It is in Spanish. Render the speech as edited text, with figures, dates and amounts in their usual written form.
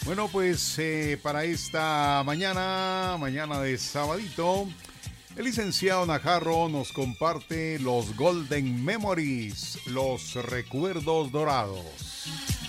Bueno, pues para esta mañana de sabadito, el licenciado Najarro nos comparte los Golden Memories, los recuerdos dorados.